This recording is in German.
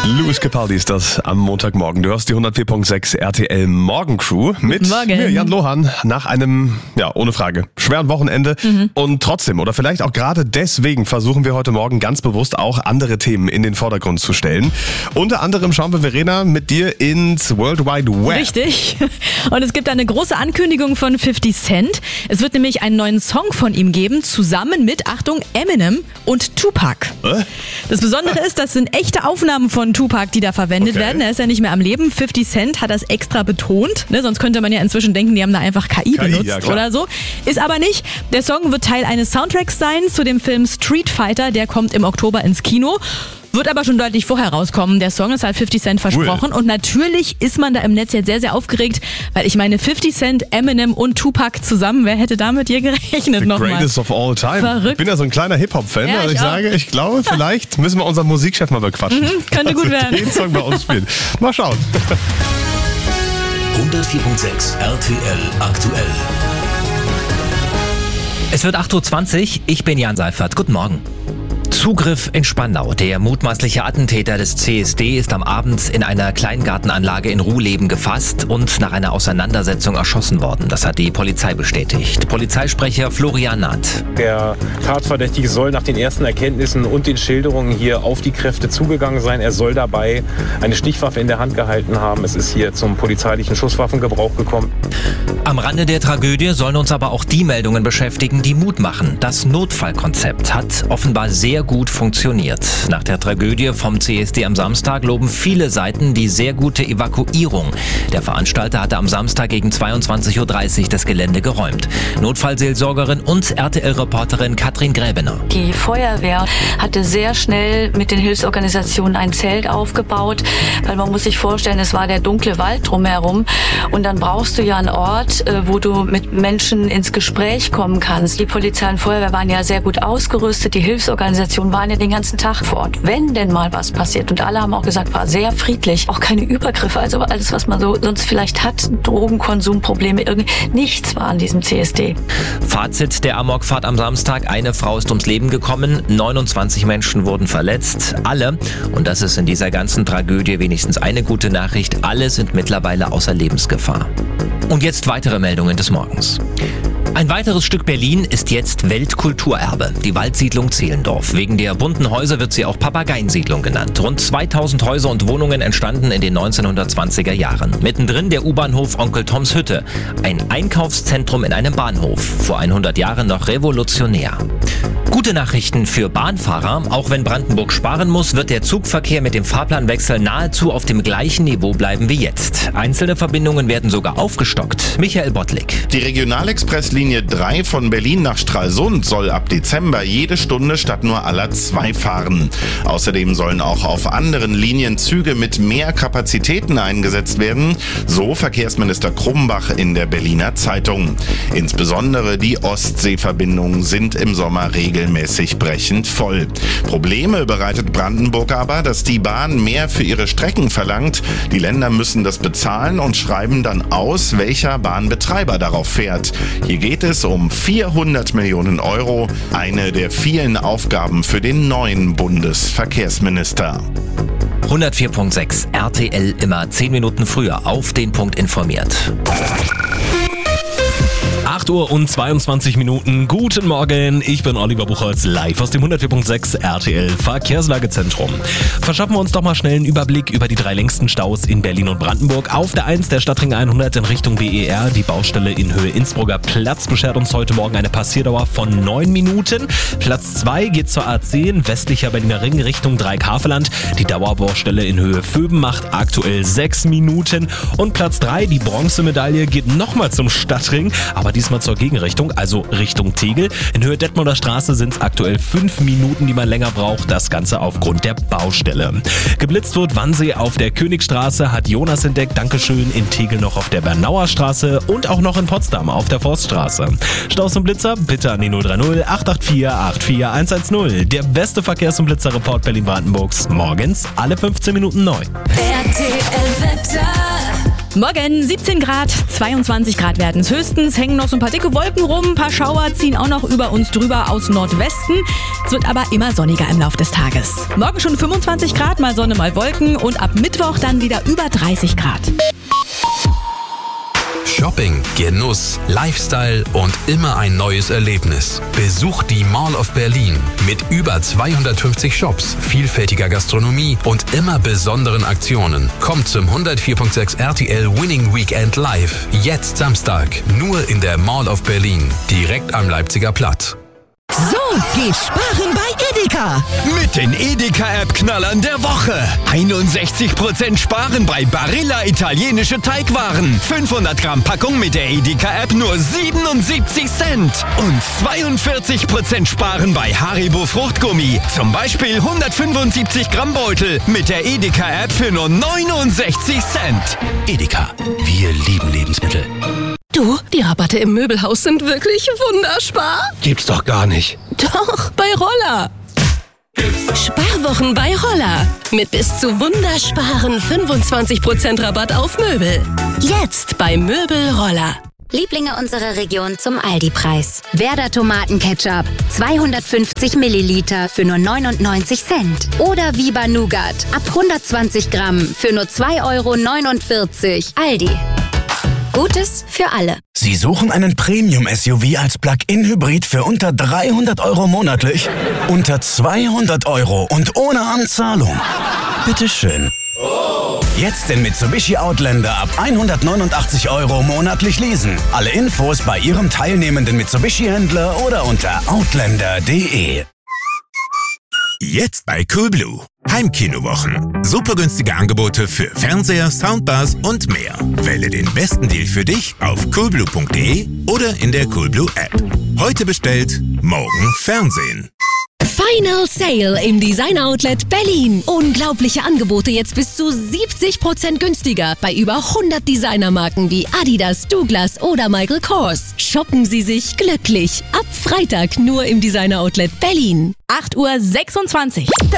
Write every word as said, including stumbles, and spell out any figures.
Lewis Capaldi ist das am Montagmorgen. Du hörst die hundertvier Komma sechs R T L Morgencrew mit mir, Jan Lohan, nach einem, ja, ohne Frage, schweren Wochenende. Mhm. Und trotzdem, oder vielleicht auch gerade deswegen, versuchen wir heute Morgen ganz bewusst auch andere Themen in den Vordergrund zu stellen. Unter anderem schauen wir, Verena, mit dir ins World Wide Web. Richtig. Und es gibt eine große Ankündigung von fifty Cent. Es wird nämlich einen neuen Song von ihm geben, zusammen mit, Achtung, Eminem und Tupac. Äh? Das Besondere ist, das sind echte Aufnahmen von Tupac, die da verwendet okay. werden. Er ist ja nicht mehr am Leben. fifty Cent hat das extra betont. Ne? Sonst könnte man ja inzwischen denken, die haben da einfach K I, K I benutzt ja, oder so. Ist aber nicht. Der Song wird Teil eines Soundtracks sein zu dem Film Street Fighter. Der kommt im Oktober ins Kino. Wird aber schon deutlich vorher rauskommen. Der Song ist halt fifty Cent versprochen. Cool. Und natürlich ist man da im Netz jetzt sehr, sehr aufgeregt, weil ich meine, fifty Cent, Eminem und Tupac zusammen, wer hätte da mit dir gerechnet nochmal? The greatest of all time. Verrückt. Ich bin ja so ein kleiner Hip-Hop-Fan, ja, also ich, ich sage, ich glaube, vielleicht müssen wir unseren Musikchef mal bequatschen. Mhm, könnte gut werden. Den Song bei uns spielen. Mal schauen. hundertvier Komma sechs R T L aktuell. Es wird acht Uhr zwanzig, ich bin Jan Seifert. Guten Morgen. Zugriff in Spandau. Der mutmaßliche Attentäter des C S D ist am Abend in einer Kleingartenanlage in Ruhleben gefasst und nach einer Auseinandersetzung erschossen worden. Das hat die Polizei bestätigt. Polizeisprecher Florian Naht. Der Tatverdächtige soll nach den ersten Erkenntnissen und den Schilderungen hier auf die Kräfte zugegangen sein. Er soll dabei eine Stichwaffe in der Hand gehalten haben. Es ist hier zum polizeilichen Schusswaffengebrauch gekommen. Am Rande der Tragödie sollen uns aber auch die Meldungen beschäftigen, die Mut machen. Das Notfallkonzept hat offenbar sehr gut funktioniert. Nach der Tragödie vom C S D am Samstag loben viele Seiten die sehr gute Evakuierung. Der Veranstalter hatte am Samstag gegen zweiundzwanzig Uhr dreißig das Gelände geräumt. Notfallseelsorgerin und R T L-Reporterin Katrin Gräbener. Die Feuerwehr hatte sehr schnell mit den Hilfsorganisationen ein Zelt aufgebaut, weil man muss sich vorstellen, es war der dunkle Wald drumherum und dann brauchst du ja einen Ort, wo du mit Menschen ins Gespräch kommen kannst. Die Polizei und Feuerwehr waren ja sehr gut ausgerüstet, die Hilfsorganisationen waren ja den ganzen Tag vor Ort, wenn denn mal was passiert. Und alle haben auch gesagt, war sehr friedlich. Auch keine Übergriffe, also alles, was man so sonst vielleicht hat, Drogenkonsumprobleme, irgendwie, nichts war an diesem C S D. Fazit der Amokfahrt am Samstag, eine Frau ist ums Leben gekommen, neunundzwanzig Menschen wurden verletzt. Alle, und das ist in dieser ganzen Tragödie wenigstens eine gute Nachricht, alle sind mittlerweile außer Lebensgefahr. Und jetzt weitere Meldungen des Morgens. Ein weiteres Stück Berlin ist jetzt Weltkulturerbe, die Waldsiedlung Zehlendorf. Wegen der bunten Häuser wird sie auch Papageiensiedlung genannt. Rund zweitausend Häuser und Wohnungen entstanden in den neunzehnhundertzwanziger Jahren. Mittendrin der U-Bahnhof Onkel Toms Hütte, ein Einkaufszentrum in einem Bahnhof, vor hundert Jahren noch revolutionär. Gute Nachrichten für Bahnfahrer. Auch wenn Brandenburg sparen muss, wird der Zugverkehr mit dem Fahrplanwechsel nahezu auf dem gleichen Niveau bleiben wie jetzt. Einzelne Verbindungen werden sogar aufgestockt. Michael Bottlik. Die Regionalexpresslinie drei von Berlin nach Stralsund soll ab Dezember jede Stunde statt nur aller zwei fahren. Außerdem sollen auch auf anderen Linien Züge mit mehr Kapazitäten eingesetzt werden, so Verkehrsminister Krumbach in der Berliner Zeitung. Insbesondere die Ostseeverbindungen sind im Sommer regelmäßig brechend voll. Probleme bereitet Brandenburg aber, dass die Bahn mehr für ihre Strecken verlangt. Die Länder müssen das bezahlen und schreiben dann aus, welcher Bahnbetreiber darauf fährt. Hier geht es um vierhundert Millionen Euro, eine der vielen Aufgaben für den neuen Bundesverkehrsminister. hundertvier Komma sechs R T L immer zehn Minuten früher auf den Punkt informiert. acht Uhr und zweiundzwanzig Minuten. Guten Morgen, ich bin Oliver Buchholz, live aus dem hundertvier Komma sechs R T L Verkehrslagezentrum. Verschaffen wir uns doch mal schnell einen Überblick über die drei längsten Staus in Berlin und Brandenburg. Auf der eins der Stadtring hundert in Richtung B E R. Die Baustelle in Höhe Innsbrucker Platz beschert uns heute Morgen eine Passierdauer von neun Minuten. Platz zwei geht zur A zehn, westlicher Berliner Ring Richtung Dreieck-Havelland. Die Dauerbaustelle in Höhe Vöben macht aktuell sechs Minuten. Und Platz drei, die Bronzemedaille, geht nochmal zum Stadtring, aber diesmal zur Gegenrichtung, also Richtung Tegel. In Höhe Detmolder Straße sind es aktuell fünf Minuten, die man länger braucht. Das Ganze aufgrund der Baustelle. Geblitzt wird Wannsee auf der Königstraße, hat Jonas entdeckt. Dankeschön. In Tegel noch auf der Bernauer Straße und auch noch in Potsdam auf der Forststraße. Staus und Blitzer bitte an die null drei null acht acht vier acht vier eins eins null. Der beste Verkehrs- und Blitzerreport Berlin-Brandenburgs. Morgens alle fünfzehn Minuten neu. R T L Wetter. Morgen siebzehn Grad, zweiundzwanzig Grad werden es höchstens, hängen noch so ein paar dicke Wolken rum, ein paar Schauer ziehen auch noch über uns drüber aus Nordwesten. Es wird aber immer sonniger im Laufe des Tages. Morgen schon fünfundzwanzig Grad, mal Sonne, mal Wolken und ab Mittwoch dann wieder über dreißig Grad. Shopping, Genuss, Lifestyle und immer ein neues Erlebnis. Besucht die Mall of Berlin mit über zweihundertfünfzig Shops, vielfältiger Gastronomie und immer besonderen Aktionen. Kommt zum hundertvier Komma sechs R T L Winning Weekend live. Jetzt Samstag, nur in der Mall of Berlin, direkt am Leipziger Platz. So geht Sparen bei Edeka. Mit den Edeka-App-Knallern der Woche. einundsechzig Prozent Sparen bei Barilla italienische Teigwaren. fünfhundert Gramm Packung mit der Edeka-App nur siebenundsiebzig Cent. Und zweiundvierzig Prozent Sparen bei Haribo Fruchtgummi. Zum Beispiel hundertfünfundsiebzig Gramm Beutel mit der Edeka-App für nur neunundsechzig Cent. Edeka, wir lieben Lebensmittel. Du, die Rabatte im Möbelhaus sind wirklich wunderspar. Gibt's doch gar nicht. Doch, bei Roller. Sparwochen bei Roller. Mit bis zu wundersparen fünfundzwanzig Prozent Rabatt auf Möbel. Jetzt bei Möbel Roller. Lieblinge unserer Region zum Aldi-Preis. Werder Tomatenketchup, zweihundertfünfzig Milliliter für nur neunundneunzig Cent. Oder Viva Nougat, ab hundertzwanzig Gramm für nur zwei Euro neunundvierzig. Aldi. Gutes für alle. Sie suchen einen Premium-S U V als Plug-in-Hybrid für unter dreihundert Euro monatlich? Unter zweihundert Euro und ohne Anzahlung? Bitteschön. Jetzt den Mitsubishi Outlander ab hundertneunundachtzig Euro monatlich leasen. Alle Infos bei Ihrem teilnehmenden Mitsubishi-Händler oder unter outlander punkt de. Jetzt bei Coolblue. Heimkinowochen. Super günstige Angebote für Fernseher, Soundbars und mehr. Wähle den besten Deal für dich auf coolblue punkt de oder in der Coolblue App. Heute bestellt, morgen Fernsehen. Final Sale im Design Outlet Berlin. Unglaubliche Angebote jetzt bis zu siebzig Prozent günstiger bei über hundert Designermarken wie Adidas, Douglas oder Michael Kors. Shoppen Sie sich glücklich. Ab Freitag nur im Design Outlet Berlin. acht Uhr sechsundzwanzig.